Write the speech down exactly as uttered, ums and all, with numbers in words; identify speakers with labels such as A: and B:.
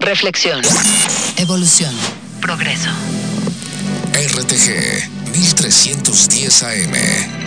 A: Reflexión. Evolución. Progreso.
B: R T G mil trescientos diez A M.